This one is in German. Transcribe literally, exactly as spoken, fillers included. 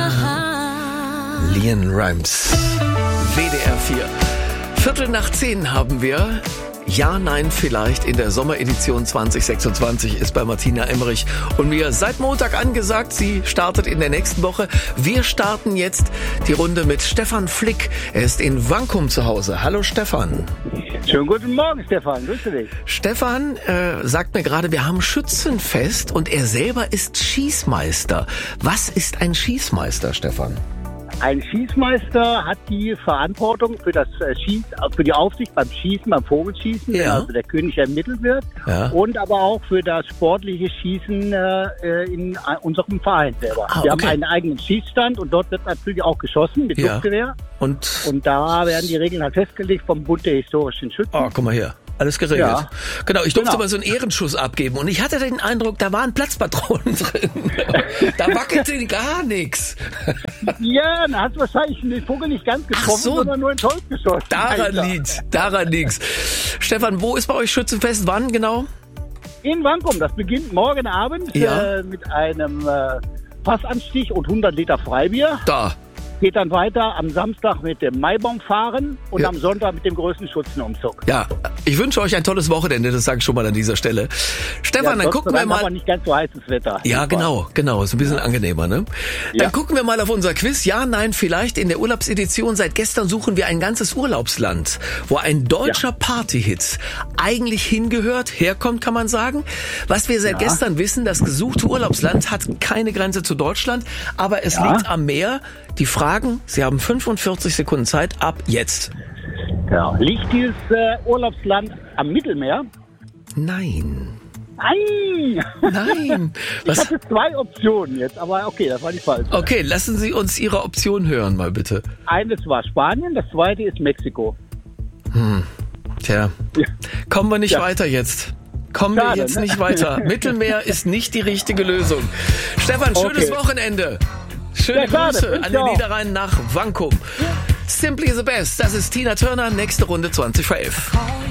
LeAnn Rimes, W D R vier. Viertel nach zehn haben wir. Ja, nein, vielleicht in der Sommeredition zwanzig sechsundzwanzig ist bei Martina Emmerich und mir seit Montag angesagt, sie startet in der nächsten Woche. Wir starten jetzt die Runde mit Stefan Flick. Er ist in Wankum zu Hause. Hallo Stefan. Schönen guten Morgen, Stefan. Grüße dich. Stefan äh, sagt mir gerade, wir haben Schützenfest und er selber ist Schießmeister. Was ist ein Schießmeister, Stefan? Ein Schießmeister hat die Verantwortung für das Schieß, für die Aufsicht beim Schießen, beim Vogelschießen, ja. wenn also der König ermittelt wird, ja. Und aber auch für das sportliche Schießen äh, in unserem Verein selber. Ah, Wir okay. haben einen eigenen Schießstand und dort wird natürlich auch geschossen mit ja. Luftgewehr. Und? Und da werden die Regeln halt festgelegt vom Bund der historischen Schützen. Oh, guck mal hier. Alles geregelt. Ja. Genau, ich durfte genau. mal so einen Ehrenschuss abgeben und ich hatte den Eindruck, da waren Platzpatronen drin. Da wackelte gar nichts. Ja, dann hast du wahrscheinlich den Vogel nicht ganz getroffen, so. sondern nur ins Holz geschossen. Daran liegt's, daran liegt's. Stefan, wo ist bei euch Schützenfest? Wann genau? In Wankum. Das beginnt morgen Abend ja. äh, mit einem äh, Fassanstich und hundert Liter Freibier. Da. Geht dann weiter am Samstag mit dem Maibaumfahren und ja. am Sonntag mit dem größten Schützenumzug. Ja, ich wünsche euch ein tolles Wochenende, das sage ich schon mal an dieser Stelle. Stefan, ja, dann gucken wir mal. Aber nicht ganz so heißes Wetter. Ja, genau, genau, ist ein bisschen ja. angenehmer, ne? Ja. Dann gucken wir mal auf unser Quiz. Ja, nein, vielleicht in der Urlaubsedition. Seit gestern suchen wir ein ganzes Urlaubsland, wo ein deutscher ja. Partyhit eigentlich hingehört, herkommt, kann man sagen. Was wir seit ja. gestern wissen, das gesuchte Urlaubsland hat keine Grenze zu Deutschland, aber es ja. liegt am Meer. Die Fragen, Sie haben fünfundvierzig Sekunden Zeit, ab jetzt. Genau. Liegt dieses äh, Urlaubsland am Mittelmeer? Nein. Nein! Nein! Was? Ich hatte zwei Optionen jetzt, aber okay, das war die falsche. Okay, lassen Sie uns Ihre Option hören, mal bitte. Eines war Spanien, das zweite ist Mexiko. Hm, tja, ja. kommen wir nicht ja. weiter jetzt. Kommen Schade, wir jetzt ne? nicht weiter. Mittelmeer ist nicht die richtige Lösung. Stefan, schönes okay. Wochenende. Schöne ja, Grüße an den Niederrhein nach Wankum. Ja. Simply the best. Das ist Tina Turner. Nächste Runde zwanzig vor elf.